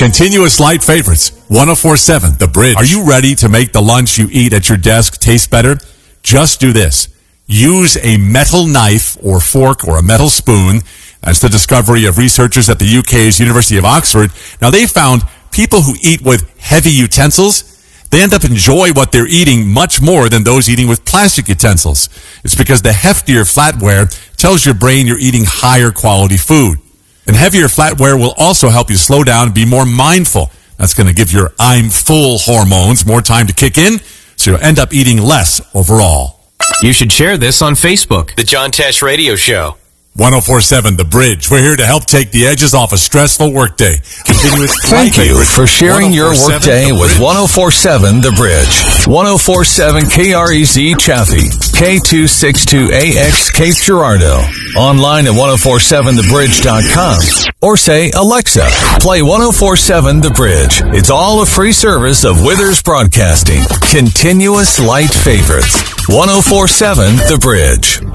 Continuous Light Favorites, 104.7 The Bridge. Are you ready to make the lunch you eat at your desk taste better? Just do this. Use a metal knife or fork or a metal spoon. That's the discovery of researchers at the UK's University of Oxford. Now, they found people who eat with heavy utensils, they end up enjoy what they're eating much more than those eating with plastic utensils. It's because the heftier flatware tells your brain you're eating higher quality food. And heavier flatware will also help you slow down and be more mindful. That's going to give your I'm full hormones more time to kick in, so you'll end up eating less overall. You should share this on Facebook. The John Tesh Radio Show. 104.7 The Bridge. We're here to help take the edges off a stressful workday. Thank you for sharing your workday with 104.7 The Bridge. 104.7 KREZ Chaffee. K262AX Cape Girardeau. Online at 1047thebridge.com. Or say, Alexa, play 104.7 The Bridge. It's all a free service of Withers Broadcasting. Continuous Light Favorites. 104.7 The Bridge.